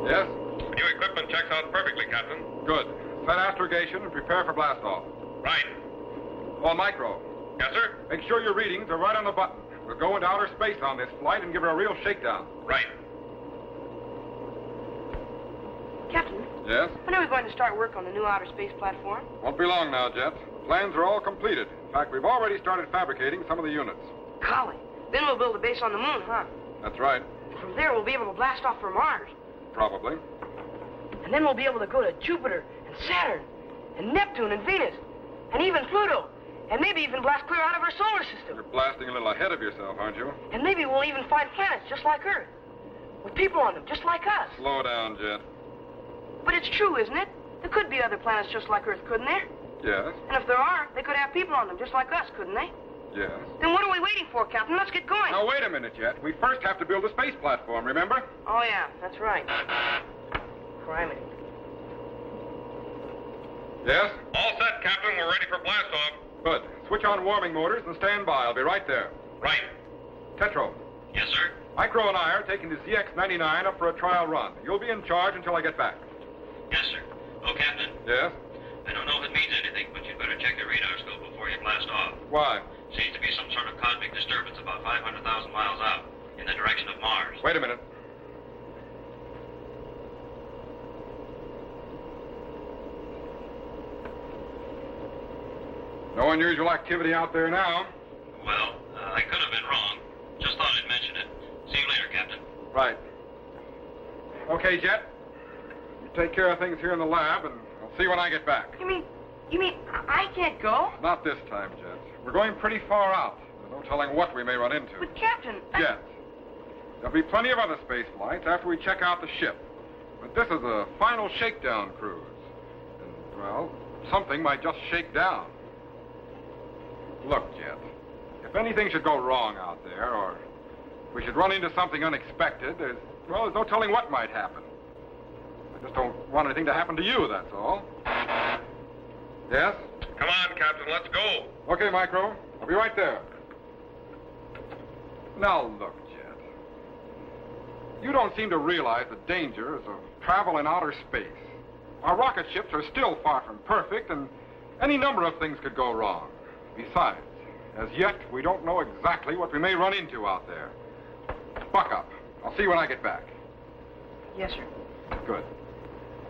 Yes? New equipment checks out perfectly, Captain. Good. Set astrogation and prepare for blastoff. Right. Oh, Micro. Yes, sir? Make sure your readings are right on the button. We'll go into outer space on this flight and give her a real shakedown. Right. Captain, Yes? when are we going to start work on the new outer space platform? Won't be long now, Jet. Plans are all completed. In fact, we've already started fabricating some of the units. Golly. Then we'll build a base on the moon, huh? That's right. From there, we'll be able to blast off for Mars. Probably. And then we'll be able to go to Jupiter and Saturn and Neptune and Venus and even Pluto. And maybe even blast clear out of our solar system. You're blasting a little ahead of yourself, aren't you? And maybe we'll even find planets just like Earth. With people on them, just like us. Slow down, Jet. But it's true, isn't it? There could be other planets just like Earth, couldn't there? Yes? And if there are, they could have people on them just like us, couldn't they? Yes. Then what are we waiting for, Captain? Let's get going. Now, wait a minute, Jet. We first have to build a space platform, remember? Oh, yeah, that's right. Criminy. Yes? All set, Captain. We're ready for blastoff. Good. Switch on warming motors and stand by. I'll be right there. Right. Tetro, Yes, sir? Micro and I are taking the ZX-99 up for a trial run. You'll be in charge until I get back. Yes, sir. Oh, Captain, Yes? I don't know if it means anything, but you'd better check the radar scope before you blast off. Why? Seems to be some sort of cosmic disturbance about 500,000 miles out, in the direction of Mars. Wait a minute. No unusual activity out there now. Well, I could have been wrong. Just thought I'd mention it. See you later, Captain. Right. Okay, Jet. You take care of things here in the lab, and I'll see you when I get back. You mean I can't go? Not this time, Jet. We're going pretty far out. There's no telling what we may run into. But, Captain... Jet. There'll be plenty of other space flights after we check out the ship. But this is a final shakedown cruise. And, well, something might just shake down. Look, Jet, if anything should go wrong out there, or if we should run into something unexpected, there's no telling what might happen. I just don't want anything to happen to you, that's all. Yes? Come on, Captain. Let's go. Okay, Micro. I'll be right there. Now, look, Jet. You don't seem to realize the dangers of travel in outer space. Our rocket ships are still far from perfect, and any number of things could go wrong. Besides, as yet, we don't know exactly what we may run into out there. Buck up. I'll see you when I get back. Yes, sir. Good.